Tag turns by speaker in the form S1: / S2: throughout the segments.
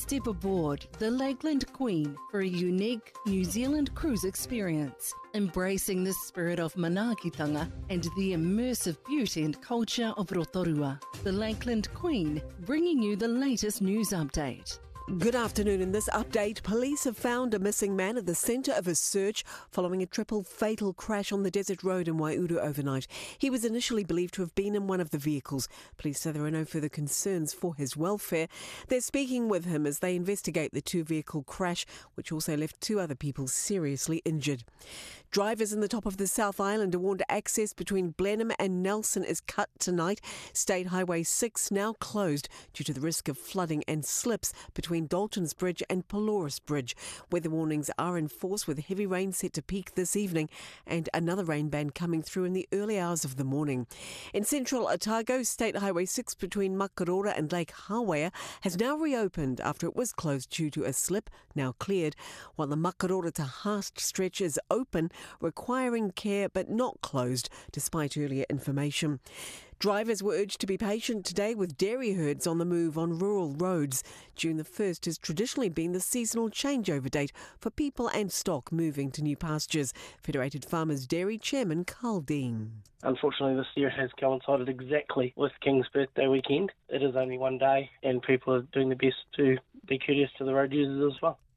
S1: Step aboard the Lakeland Queen for a unique New Zealand cruise experience, embracing the spirit of manaakitanga and the immersive beauty and culture of Rotorua. The Lakeland Queen, bringing you the latest news update.
S2: Good afternoon. In this update, police have found a missing man at the centre of a search following a triple fatal crash on the desert road in Waihuru overnight. He was initially believed to have been in one of the vehicles. Police say there are no further concerns for his welfare. They're speaking with him as they investigate the two-vehicle crash, which also left two other people seriously injured. Drivers in the top of the South Island are warned access between Blenheim and Nelson is cut tonight. State Highway 6 now closed due to the risk of flooding and slips between Dalton's Bridge and Pelorus Bridge. Weather warnings are in force with heavy rain set to peak this evening and another rain band coming through in the early hours of the morning. In central Otago, State Highway 6 between Makarora and Lake Hawea has now reopened after it was closed due to a slip, now cleared, while the Makarora to Haast stretch is open, requiring care but not closed despite earlier information. Drivers were urged to be patient today with dairy herds on the move on rural roads. June the 1st has traditionally been the seasonal changeover date for people and stock moving to new pastures. Federated Farmers Dairy Chairman Carl Dean.
S3: Unfortunately, this year has coincided exactly with King's birthday weekend. It is only one day and people are doing their best to be courteous to the road users as well.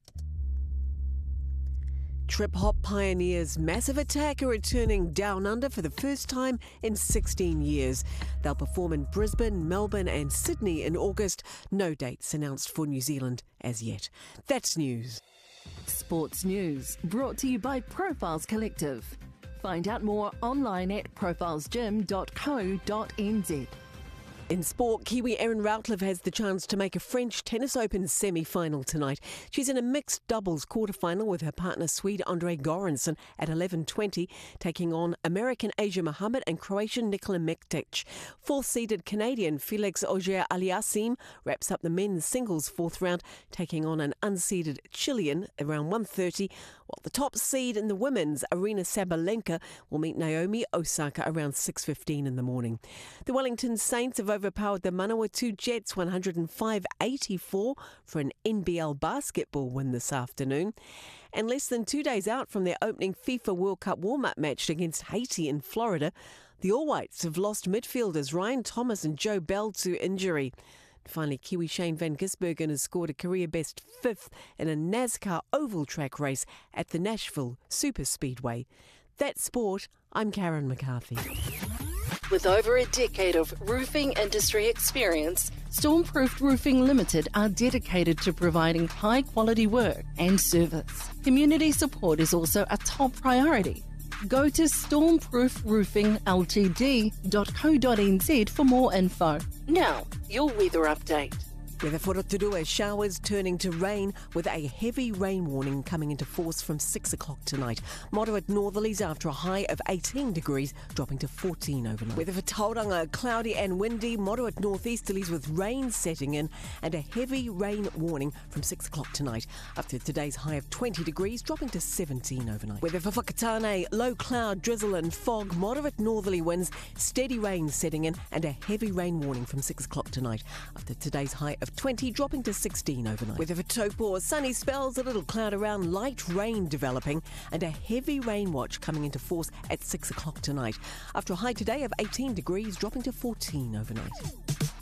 S2: Trip Hop Pioneers' Massive Attack are returning down under for the first time in 16 years. They'll perform in Brisbane, Melbourne and Sydney in August. No dates announced for New Zealand as yet. That's news.
S1: Sports news brought to you by Profiles Collective. Find out more online at profilesgym.co.nz.
S2: In sport, Kiwi Erin Routliffe has the chance to make a French Tennis Open semi-final tonight. She's in a mixed doubles quarter-final with her partner Swede Andre Goransson at 11:20, taking on American Asia Muhammad and Croatian Nikola Mektic. Fourth-seeded Canadian Felix Auger-Aliassime wraps up the men's singles fourth round, taking on an unseeded Chilean around 1:30, while the top seed in the women's, Aryna Sabalenka, will meet Naomi Osaka around 6:15 in the morning. The Wellington Saints have overpowered the Manawatu Jets 105-84 for an NBL basketball win this afternoon. And less than 2 days out from their opening FIFA World Cup warm-up match against Haiti in Florida, the All Whites have lost midfielders Ryan Thomas and Joe Bell to injury. Finally, Kiwi Shane van Gisbergen has scored a career-best fifth in a NASCAR oval track race at the Nashville Super Speedway. That's sport. I'm Karen McCarthy.
S1: With over a decade of roofing industry experience, Stormproof Roofing Limited are dedicated to providing high-quality work and service. Community support is also a top priority. Go to stormproofroofingltd.co.nz for more info. Now, your weather update.
S2: Weather for Rotorua, showers turning to rain with a heavy rain warning coming into force from 6 o'clock tonight. Moderate northerlies after a high of 18 degrees, dropping to 14 overnight. Weather for Tauranga, cloudy and windy, moderate northeasterlies with rain setting in and a heavy rain warning from 6 o'clock tonight. After today's high of 20 degrees, dropping to 17 overnight. Weather for Whakatane, low cloud, drizzle and fog, moderate northerly winds, steady rain setting in and a heavy rain warning from 6 o'clock tonight. After today's high of 20, dropping to 16 overnight. Weather for Taupo, sunny spells, a little cloud around, light rain developing, and a heavy rain watch coming into force at 6 o'clock tonight. After a high today of 18 degrees, dropping to 14 overnight.